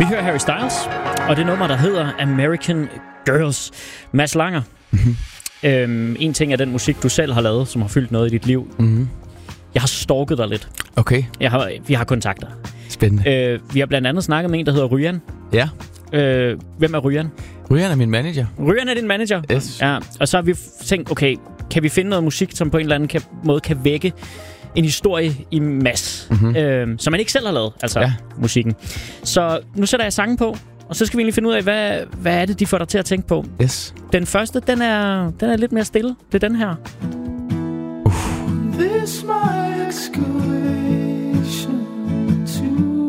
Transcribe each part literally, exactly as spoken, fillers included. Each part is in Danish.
Vi hører Harry Styles, og det nummer, der hedder American Girls. Mads Langer, mm-hmm. øhm, en ting er den musik, du selv har lavet, som har fyldt noget i dit liv. Mm-hmm. Jeg har stalket dig lidt. Okay. Jeg har, vi har kontakter. Spændende. Øh, vi har blandt andet snakket med en, der hedder Ryan. Ja. Øh, hvem er Ryan? Ryan er min manager. Ryan er din manager? Yes. Ja, og så har vi tænkt, okay, kan vi finde noget musik, som på en eller anden kan, måde kan vække en historie i Mads, mm-hmm. øh, som man ikke selv har lavet, altså ja. musikken. Så nu sætter jeg sangen på, og så skal vi lige finde ud af, hvad, hvad er det, de får dig til at tænke på. Yes. Den første, den er, den er lidt mere stille. Det er den her. Uh. This my excavation to...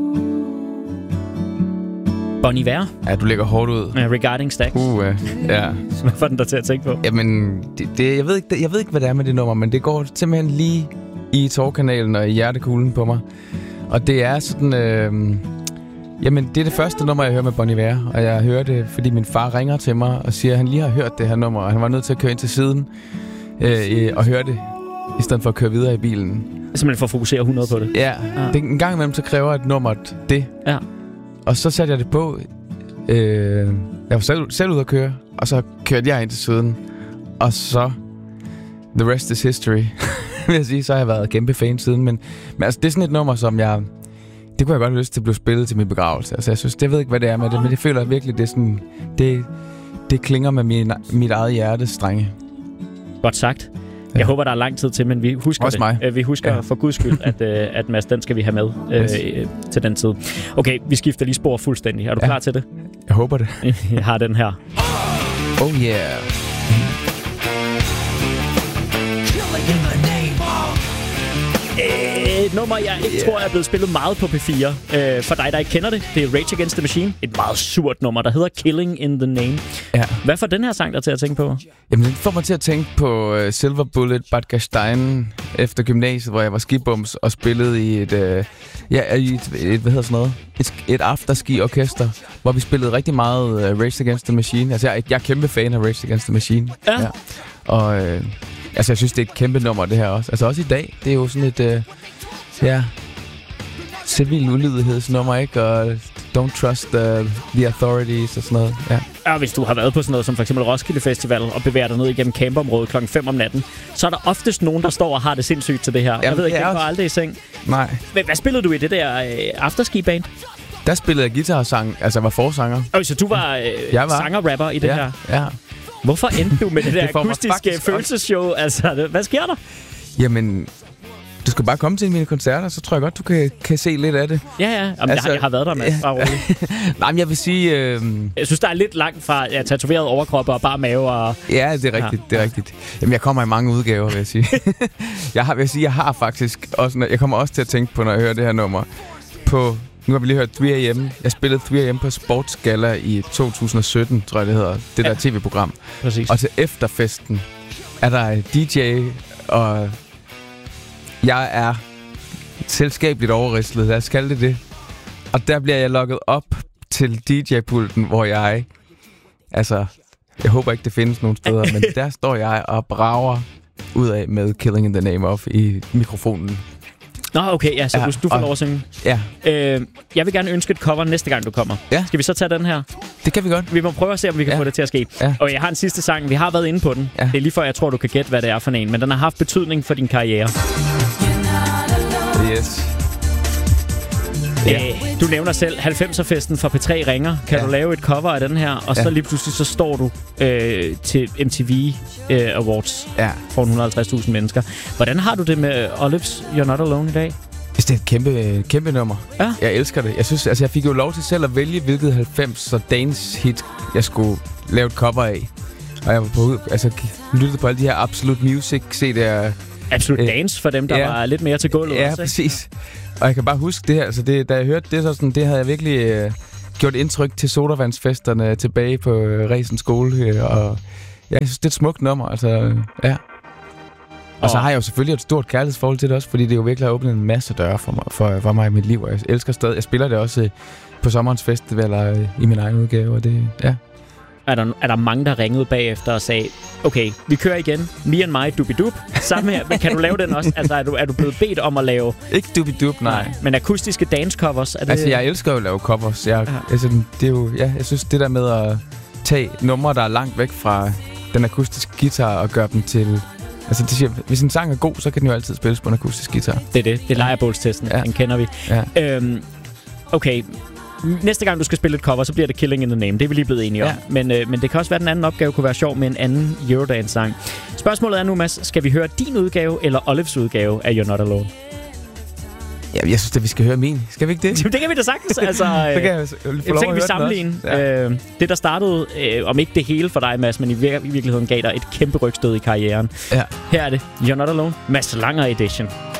Bon Iver. Ja, du lægger hårdt ud. Uh, Regarding Stacks. Uh, uh, ja. Hvad får den der til at tænke på? Jamen, det, det, jeg, ved ikke, jeg ved ikke, hvad det er med det nummer, men det går simpelthen lige i tårkanalen og i hjertekuglen på mig. Og det er sådan... Øh, jamen, det er det første nummer, jeg hører med Bon Iver. Og jeg hører det, fordi min far ringer til mig og siger, at han lige har hørt det her nummer. Og han var nødt til at køre ind til siden øh, og høre det, i stedet for at køre videre i bilen. Simpelthen for at fokusere hundrede på det? Ja. ja. Det, en gang imellem, så kræver et nummer det. Ja. Og så satte jeg det på. Øh, jeg var selv, selv ude at køre. Og så kørte jeg ind til siden. Og så... The rest is history. Vil jeg sige, så har jeg været kæmpe fan siden. Men, men altså, det er sådan et nummer, som jeg... Det kunne jeg godt have lyst til at blive spillet til min begravelse. Altså, jeg synes, det ved ikke, hvad det er med det. Men jeg føler virkelig, det er sådan... Det, det klinger med min, mit eget hjertes strenge. Godt sagt. Jeg ja. håber, der er lang tid til, men vi husker Også det. Mig. Vi husker ja. for guds skyld, at, at Mads, den skal vi have med yes. øh, til den tid. Okay, vi skifter lige spor fuldstændig. Er du ja. klar til det? Jeg håber det. Jeg har den her. Oh yeah. Et nummer, jeg ikke yeah. tror er blevet spillet meget på P fire. Øh, for dig, der ikke kender det, det er Rage Against the Machine. Et meget surt nummer, der hedder Killing in the Name. Ja. Hvad får den her sang der til at tænke på? Jamen, den får mig til at tænke på uh, Silver Bullet Bad Gastein efter gymnasiet, hvor jeg var skibums og spillede i et, uh, ja, i et, et, hvad hedder sådan noget? Et, et afterski-orkester, hvor vi spillede rigtig meget uh, Rage Against the Machine. Altså, jeg, jeg er kæmpe fan af Rage Against the Machine. Ja. ja. Og... Uh, Altså, jeg synes, det er et kæmpe nummer, det her også. Altså, også i dag. Det er jo sådan et, øh, ja, civil ulydighedsnummer, ikke? Og don't trust uh, the authorities og sådan noget, ja. Ja, hvis du har været på sådan noget som for eksempel Roskilde Festival og bevæger dig ned igennem campområdet klokken fem om natten, så er der oftest nogen, der står og har det sindssygt til det her. Jamen, jeg ved ikke, jeg går aldrig i seng. Nej. Hvad, hvad spillede du i det der øh, afterski-band? Der spillede jeg guitar og sang, altså jeg var forsanger. Okay, så du var, øh, var. sanger-rapper i det ja, her? Ja. Hvorfor endte du med det der det akustiske følelsesshow? Altså, hvad sker der? Jamen, du skal bare komme til mine koncerter, så tror jeg godt, du kan, kan se lidt af det. Ja, ja. Jamen, altså, jeg, har, jeg har været der med. Bare roligt. Nej, men jeg vil sige... Øh... Jeg synes, der er lidt langt fra ja, tatoveret overkrop og bare mave og... Ja, det er rigtigt, ja. det er rigtigt. Jamen, jeg kommer i mange udgaver, vil jeg sige. jeg, har, vil jeg sige, jeg har faktisk også... Jeg kommer også til at tænke på, når jeg hører det her nummer, på... Nu har vi lige hørt tre A M. Jeg spillede tre A M på Sportsgalla i to tusind sytten, tror jeg det hedder. Det ja. der tv-program. Præcis. Og til efterfesten er der D J, og jeg er selskabeligt overrislet. Lad os kalde det det. Og der bliver jeg logget op til D J-pulten, hvor jeg... Altså, jeg håber ikke, det findes nogen steder, men der står jeg og brager ud af med Killing in the Name of i mikrofonen. Nå, okay, ja, så ja, du, du får lov at synge. Ja. Øh, jeg vil gerne ønske et cover næste gang, du kommer. Ja. Skal vi så tage den her? Det kan vi godt. Vi må prøve at se, om vi kan ja. få det til at ske. Ja. Og jeg har en sidste sang. Vi har været inde på den. Ja. Det er lige før, jeg tror, du kan gætte, hvad det er for en. Men den har haft betydning for din karriere. Yes. Ja. Øh, du nævner selv halvfemser-festen fra P tre ringer. Kan ja. du lave et cover af den her? Og ja. så lige pludselig så står du øh, til M T V øh, Awards ja. for et hundrede og halvtreds tusind mennesker. Hvordan har du det med Olives You're Not Alone i dag? Det er et kæmpe, kæmpe nummer. Ja. Jeg elsker det. Jeg synes, altså jeg fik jo lov til selv at vælge, hvilket halvfems og dance hit jeg skulle lave et cover af. Og jeg var på, altså lyttede på alle de her Absolute Music, se der... Absolute øh, Dance for dem, der ja. var lidt mere til gulvet. Ja, også, præcis. Og jeg kan bare huske det her, altså det, da jeg hørte det, så sådan, det havde jeg virkelig øh, gjort indtryk til sodavandsfesterne tilbage på øh, Resen skole. Øh, og ja, jeg synes, det er et smukt nummer, altså øh, ja. Og så har jeg jo selvfølgelig et stort kærlighedsforhold til det også, fordi det jo virkelig har åbnet en masse døre for mig, for, for mig i mit liv. Og jeg elsker stadig. Jeg spiller det også øh, på sommerens festivaler øh, i min egen udgave, og det, ja. er der, er der mange, der ringede bagefter og sagde, okay, vi kører igen. Me and my dubi-dub. Sammen her. Men kan du lave den også? Altså, er du, er du blevet bedt om at lave... Ikke dubi-dub, nej. nej. Men akustiske dance-covers? Er det... Altså, jeg elsker jo at lave covers. Jeg, ja. altså, det er jo, ja, jeg synes, det der med at tage numre, der er langt væk fra den akustiske guitar og gøre dem til... Altså, det siger, hvis en sang er god, så kan den jo altid spilles på en akustisk guitar. Det er det. Det er lejrebålstesten. Ja. Den kender vi. Ja. Øhm, okay... Næste gang, du skal spille et cover, så bliver det Killing in the Name. Det er vi lige blevet enige om. Ja. Men, øh, men det kan også være, at den anden opgave kunne være sjov med en anden Eurodance-sang. Spørgsmålet er nu, Mads, skal vi høre din udgave eller Olives udgave af You're Not Alone? Ja, jeg synes, at vi skal høre min. Skal vi ikke det? Det kan vi da sagtens. Altså, øh, det kan jeg, jeg få lov at vi sammenligne. Ja. Øh, det, der startede, øh, om ikke det hele for dig, Mads, men i, vir- i virkeligheden gav dig et kæmpe rygstød i karrieren. Ja. Her er det You're Not Alone, Mads Langer Edition.